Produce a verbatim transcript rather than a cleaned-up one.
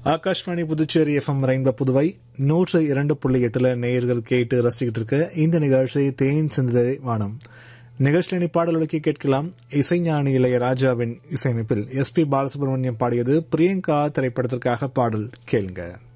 Akashvani Puducherry FM rainbow Puduvai நூற்று இரண்டு புள்ளி எட்டுல நேயர்கள் கேட்டு ரசிக்கிட்டு இருக்க இந்த நிகழ்ச்சி தேன் சிந்ததை வானம். நிகழ்ச்சியின் பாடல்களுக்கு கேட்கலாம். இசைஞானி இளையராஜாவின் இசையமைப்பில் எஸ் பி பாலசுப்ரமணியம் பாடியது பிரியங்கா திரைப்படத்திற்காக பாடல் கேளுங்க.